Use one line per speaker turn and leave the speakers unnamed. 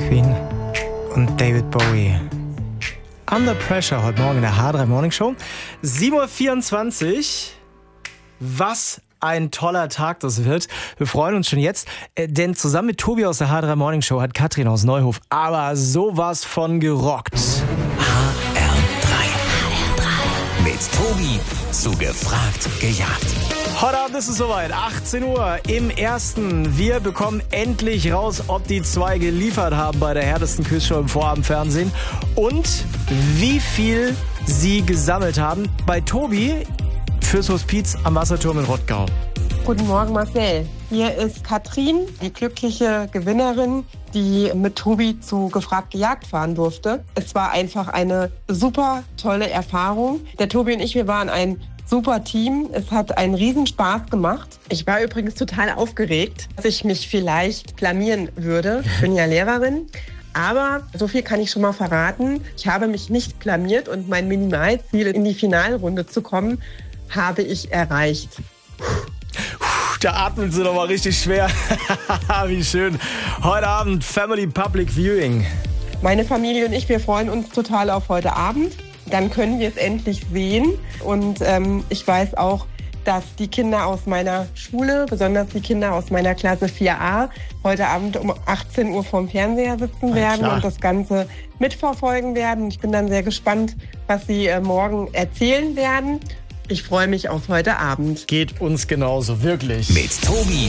Queen und David Bowie. Under Pressure heute Morgen in der H3 Morning Show. 7.24 Uhr. Was ein toller Tag das wird. Wir freuen uns schon jetzt, denn zusammen mit Tobi aus der H3 Morning Show hat Katrin aus Neuhof aber sowas von gerockt.
HR3. Mit Tobi zu Gefragt gejagt.
Heute Abend ist es soweit, 18 Uhr im Ersten. Wir bekommen endlich raus, ob die zwei geliefert haben bei der härtesten Quizshow im Vorabendfernsehen und wie viel sie gesammelt haben bei Tobi fürs Hospiz am Wasserturm in Rottgau.
Guten Morgen, Marcel. Hier ist Katrin, die glückliche Gewinnerin, die mit Tobi zu Gefragt gejagt fahren durfte. Es war einfach eine super tolle Erfahrung. Der Tobi und ich, wir waren ein super Team. Es hat einen Riesenspaß gemacht. Ich war übrigens total aufgeregt, dass ich mich vielleicht blamieren würde. Ich bin ja Lehrerin. Aber so viel kann ich schon mal verraten. Ich habe mich nicht blamiert und mein Minimalziel, in die Finalrunde zu kommen, habe ich erreicht.
Da atmen sie doch mal richtig schwer. Wie schön. Heute Abend Family Public Viewing.
Meine Familie und ich, wir freuen uns total auf heute Abend. Dann können wir es endlich sehen. Und ich weiß auch, dass die Kinder aus meiner Schule, besonders die Kinder aus meiner Klasse 4a, heute Abend um 18 Uhr vorm Fernseher sitzen werden und das Ganze mitverfolgen werden. Ich bin dann sehr gespannt, was sie morgen erzählen werden. Ich freue mich auf heute Abend.
Geht uns genauso, wirklich.
Mit Tobi